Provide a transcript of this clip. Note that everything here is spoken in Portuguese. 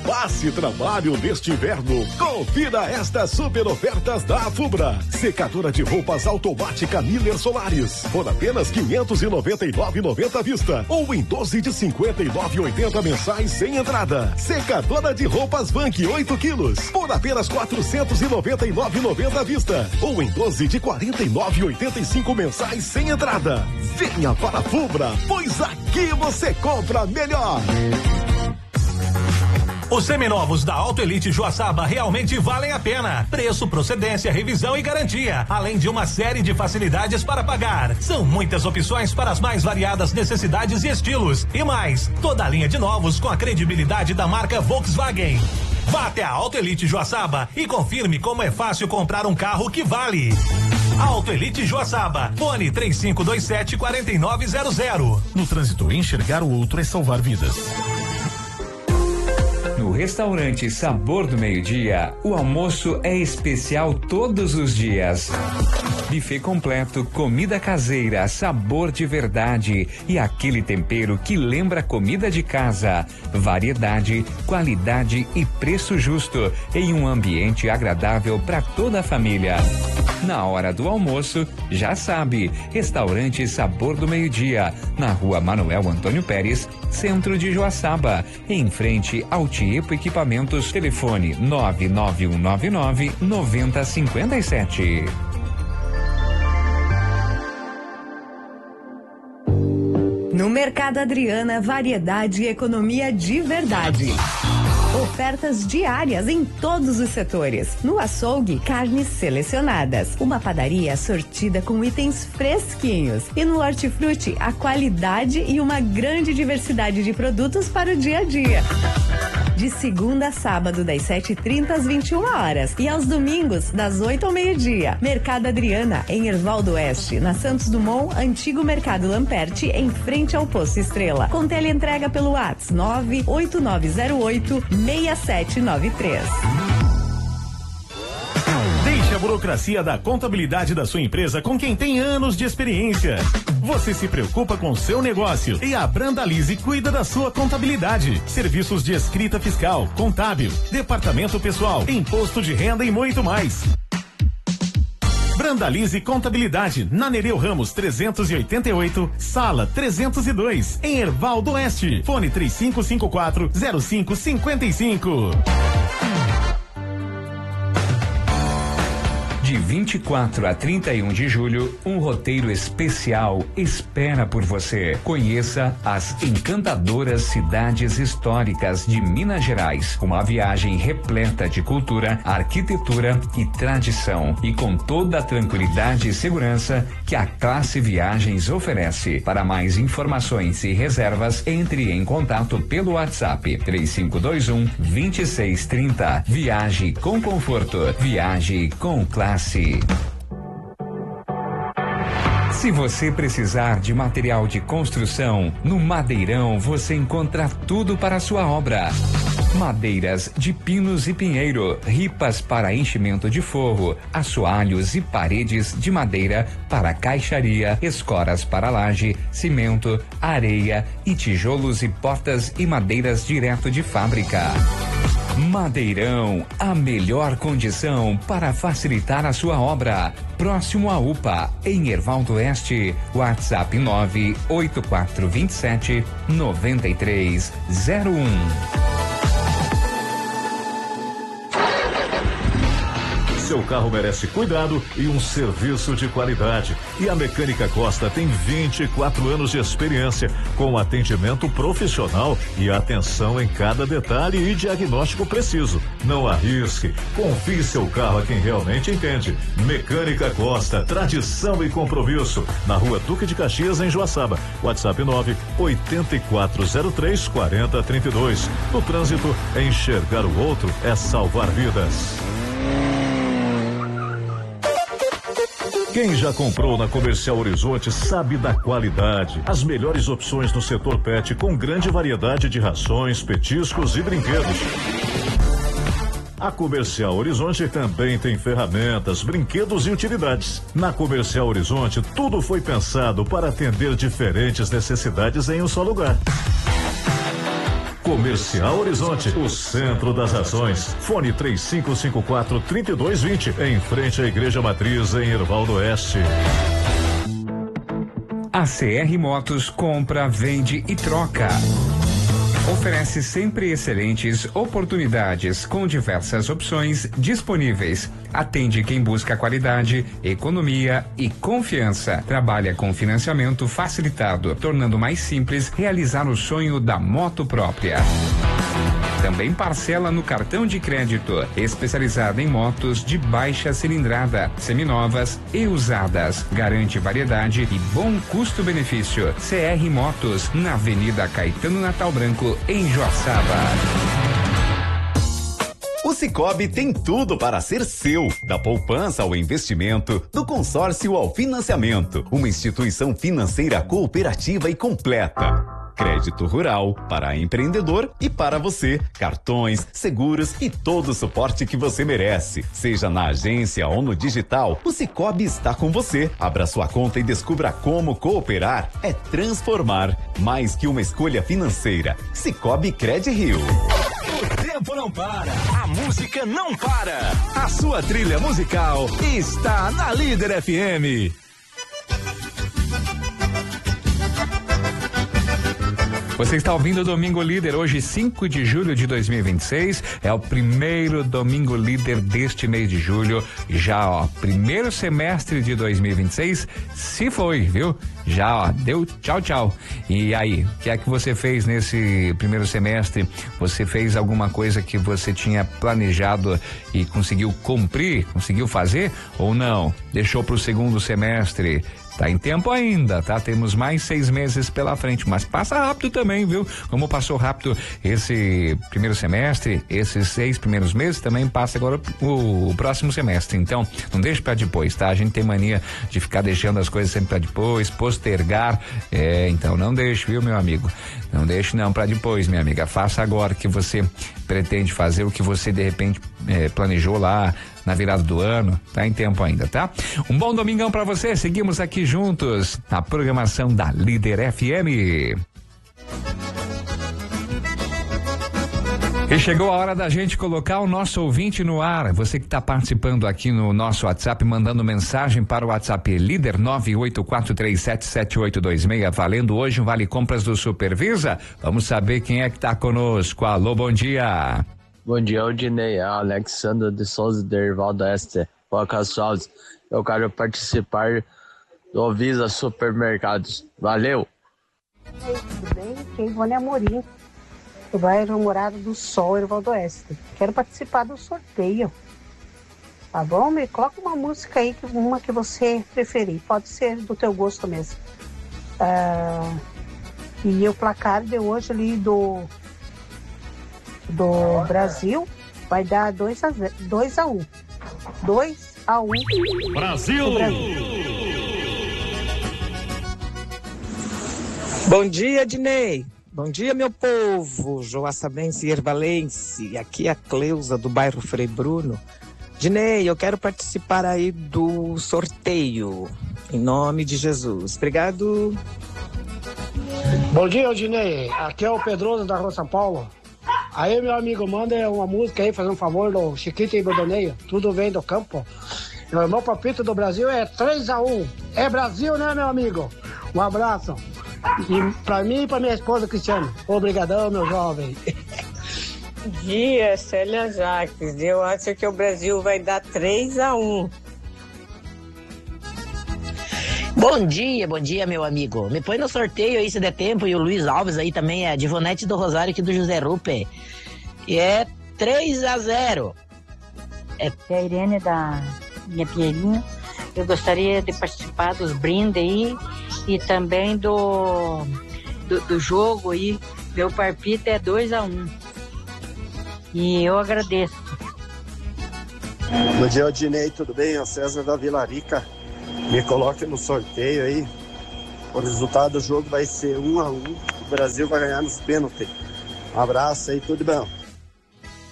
passe trabalho neste inverno. Confira estas super ofertas da Afubra. Secadora de roupas automática Miller Solaris por apenas R$ 599,90 à vista ou em 12 de R$ 59,80 mensais sem entrada. Secadora de roupas Vank 8 quilos por apenas R$ 499,90 à vista ou em 12 de R$ 49,85 mensais sem entrada. Venha para a Fubra, pois aqui você compra melhor. Os seminovos da Auto Elite Joaçaba realmente valem a pena. Preço, procedência, revisão e garantia, além de uma série de facilidades para pagar. São muitas opções para as mais variadas necessidades e estilos. E mais, toda a linha de novos com a credibilidade da marca Volkswagen. Vá até a Auto Elite Joaçaba e confirme como é fácil comprar um carro que vale. Auto Elite Joaçaba, fone 3527-4900. No trânsito, enxergar o outro é salvar vidas. No restaurante Sabor do Meio-Dia, o almoço é especial todos os dias. Buffet completo, comida caseira, sabor de verdade e aquele tempero que lembra comida de casa. Variedade, qualidade e preço justo em um ambiente agradável para toda a família. Na hora do almoço, já sabe, restaurante Sabor do Meio-Dia, na rua Manuel Antônio Pérez, centro de Joaçaba, em frente ao Tiepo Equipamentos, telefone 99199-9057. No Mercado Adriana, variedade e economia de verdade. Ofertas diárias em todos os setores. No açougue, carnes selecionadas. Uma padaria sortida com itens fresquinhos. E no hortifruti, a qualidade e uma grande diversidade de produtos para o dia a dia. De segunda a sábado, das 7h30 às 21 horas. E aos domingos, das 8 ao meio-dia. Mercado Adriana, em Hervaldo Oeste, na Santos Dumont, antigo Mercado Lamperti, em frente ao Poço Estrela. Com teleentrega pelo WhatsApp 98908-6793. Deixe a burocracia da contabilidade da sua empresa com quem tem anos de experiência. Você se preocupa com o seu negócio e a Brandalize cuida da sua contabilidade. Serviços de escrita fiscal, contábil, departamento pessoal, imposto de renda e muito mais. Brandalize Contabilidade, na Nereu Ramos 388, sala 302, em Hervaldo Oeste. Fone 3554-0555. De 24 a 31 de julho, um roteiro especial espera por você. Conheça as encantadoras cidades históricas de Minas Gerais. Uma viagem repleta de cultura, arquitetura e tradição. E com toda a tranquilidade e segurança que a Classe Viagens oferece. Para mais informações e reservas, entre em contato pelo WhatsApp 3521-2630. Viaje com conforto. Viaje com classe. Se você precisar de material de construção, no Madeirão você encontra tudo para a sua obra. Madeiras de pinos e pinheiro, ripas para enchimento de forro, assoalhos e paredes de madeira para caixaria, escoras para laje, cimento, areia e tijolos e portas e madeiras direto de fábrica. Madeirão, a melhor condição para facilitar a sua obra. Próximo à UPA, em Hervaldo Oeste, WhatsApp 98427-9301. Seu carro merece cuidado e um serviço de qualidade. E a Mecânica Costa tem 24 anos de experiência, com atendimento profissional e atenção em cada detalhe e diagnóstico preciso. Não arrisque, confie seu carro a quem realmente entende. Mecânica Costa, tradição e compromisso. Na rua Duque de Caxias, em Joaçaba. WhatsApp 98403-4032. No trânsito, enxergar o outro é salvar vidas. Quem já comprou na Comercial Horizonte sabe da qualidade. As melhores opções no setor pet, com grande variedade de rações, petiscos e brinquedos. A Comercial Horizonte também tem ferramentas, brinquedos e utilidades. Na Comercial Horizonte, tudo foi pensado para atender diferentes necessidades em um só lugar. Comercial Horizonte, o centro das ações. Fone 3554-3220, em frente à Igreja Matriz, em Hervaldo Oeste. A CR Motos compra, vende e troca. Oferece sempre excelentes oportunidades com diversas opções disponíveis. Atende quem busca qualidade, economia e confiança. Trabalha com financiamento facilitado, tornando mais simples realizar o sonho da moto própria. Também parcela no cartão de crédito, especializada em motos de baixa cilindrada, seminovas e usadas. Garante variedade e bom custo-benefício. CR Motos, na Avenida Caetano Natal Branco, em Joaçaba. O Sicoob tem tudo para ser seu, da poupança ao investimento, do consórcio ao financiamento. Uma instituição financeira cooperativa e completa. Crédito rural, para empreendedor e para você. Cartões, seguros e todo o suporte que você merece. Seja na agência ou no digital, o Sicoob está com você. Abra sua conta e descubra como cooperar é transformar. Mais que uma escolha financeira. Sicoob Cred Rio. O tempo não para, a música não para. A sua trilha musical está na Líder FM. Você está ouvindo o Domingo Líder, hoje 5 de julho de 2026, é o primeiro Domingo Líder deste mês de julho, já ó, primeiro semestre de 2026, se foi, viu? Já ó, deu tchau, tchau. E aí, o que é que você fez nesse primeiro semestre? Você fez alguma coisa que você tinha planejado e conseguiu cumprir, conseguiu fazer ou não? Deixou para o segundo semestre? Tá em tempo ainda, tá? Temos mais 6 meses pela frente, mas passa rápido também, viu? Como passou rápido esse primeiro semestre, esses 6 primeiros meses, também passa agora o próximo semestre. Então, não deixe pra depois, tá? A gente tem mania de ficar deixando as coisas sempre pra depois, postergar. Então não deixe, viu, meu amigo? Não deixe não pra depois, minha amiga. Faça agora o que você pretende fazer, o que você de repente planejou lá na virada do ano, tá em tempo ainda, tá? Um bom domingão pra você, seguimos aqui juntos na programação da Líder FM. E chegou a hora da gente colocar o nosso ouvinte no ar. Você que está participando aqui no nosso WhatsApp, mandando mensagem para o WhatsApp Líder 984377826, valendo hoje um Vale Compras do Supervisa. Vamos saber quem é que está conosco. Alô, bom dia. Bom dia, Odinei, Alexandre de Souza de Hervaldo Oeste, Pocassalves. Eu quero participar do Visa Supermercados. Valeu! Oi, tudo bem? Aqui é Ivone Amorim, do bairro Morada do Sol, Hervaldo Oeste. Quero participar do sorteio. Tá bom? Me coloca uma música aí, uma que você preferir. Pode ser do teu gosto mesmo. E o placar de hoje ali do Brasil vai dar 2-1. 2-1. Brasil! Bom dia, Dinei. Bom dia, meu povo. Joaçabense e Hervalense. Aqui é a Cleusa, do bairro Frei Bruno. Dinei, eu quero participar aí do sorteio. Em nome de Jesus. Obrigado. Bom dia, Dinei. Aqui é o Pedroso da Rua São Paulo. Aí, meu amigo, manda uma música aí, fazer um favor do Chiquito e Bordoneio. Tudo vem do campo. O meu palpite do Brasil é 3-1. É Brasil, né, meu amigo? Um abraço. E pra mim e pra minha esposa, Cristiane. Obrigadão, meu jovem. Bom dia, Célia Jacques. Eu acho que o Brasil vai dar 3-1. Bom dia, meu amigo. Me põe no sorteio aí se der tempo. E o Luiz Alves aí também é de Ivonete do Rosário aqui do José Rupe. E é 3-0. É a Irene da minha Pinheirinho. Eu gostaria de participar dos brindes aí e também do jogo aí. Meu palpite é 2-1. E eu agradeço. Bom dia, Odinei, tudo bem? É o César da Vila Rica. Me coloque no sorteio aí. O resultado do jogo vai ser 1-1. O Brasil vai ganhar nos pênaltis. Um abraço aí, tudo bom.